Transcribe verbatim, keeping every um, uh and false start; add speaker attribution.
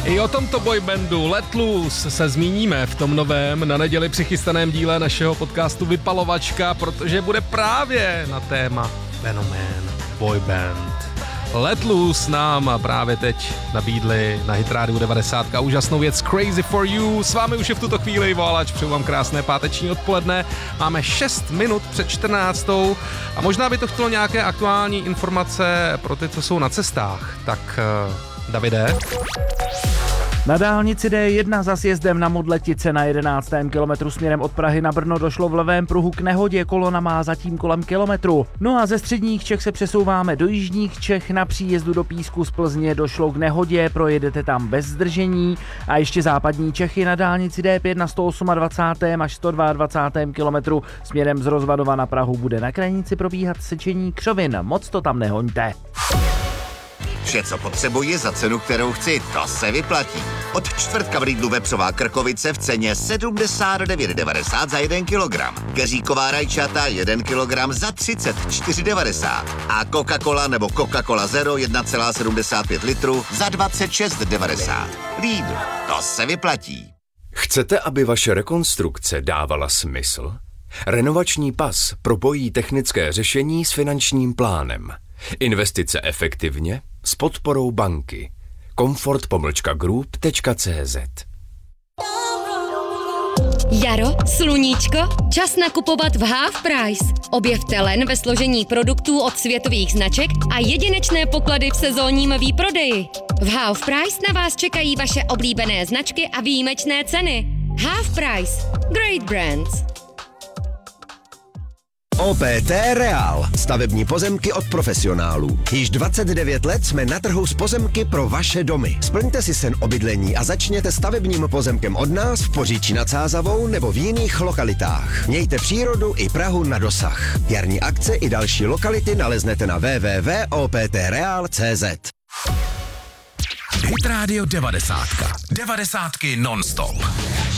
Speaker 1: I o tomto boybandu Let Loose se zmíníme v tom novém na neděli přichystaném díle našeho podcastu Vypalovačka, protože bude právě na téma fenomén boyband. Let Loose nám právě teď nabídli na Hit Radio devadesát úžasnou věc Crazy for You. S vámi už je v tuto chvíli Volač, přeju vám krásné páteční odpoledne. Máme šest minut před čtrnáctou a možná by to chtělo nějaké aktuální informace pro ty, co jsou na cestách. Tak Davide?
Speaker 2: Na dálnici D jedna za sjezdem na Modletice na jedenáctém kilometru směrem od Prahy na Brno došlo v levém pruhu k nehodě, kolona má zatím kolem kilometru. No a ze středních Čech se přesouváme do jižních Čech, na příjezdu do Písku z Plzně došlo k nehodě, projedete tam bez zdržení a ještě západní Čechy na dálnici D pět na sto dvacet osm až sto dvacet dva kilometru směrem z Rozvadova na Prahu bude na krajnici probíhat sečení křovin, moc to tam nehoňte.
Speaker 3: Vše, co potřebuji za cenu, kterou chci, to se vyplatí. Od čtvrtka v Lidlu vepřová krkovice v ceně sedmdesát devět devadesát za jeden kilogram. Keříková rajčata jeden kilogram za třicet čtyři devadesát. A Coca-Cola nebo Coca-Cola Zero jedna celá sedmdesát pět litru za dvacet šest devadesát. Lidl, to se vyplatí.
Speaker 4: Chcete, aby vaše rekonstrukce dávala smysl? Renovační pas propojí technické řešení s finančním plánem. Investice efektivně s podporou banky. komfort pomlčka group tečka cé zet.
Speaker 5: Jaro, sluníčko, čas nakupovat v Half Price. Objevte len ve složení produktů od světových značek a jedinečné poklady v sezónním výprodeji. V Half Price na vás čekají vaše oblíbené značky a výjimečné ceny. Half Price. Great brands.
Speaker 6: O P T Real. Stavební pozemky od profesionálů. Již dvacet devět let jsme na trhu s pozemky pro vaše domy. Splňte si sen o bydlení a začněte stavebním pozemkem od nás v Poříčí nad Sázavou nebo v jiných lokalitách. Mějte přírodu i Prahu na dosah. Jarní akce i další lokality naleznete na w w w tečka o p t real tečka c z.
Speaker 7: Hit Radio devadesát. Devadesátky non-stop.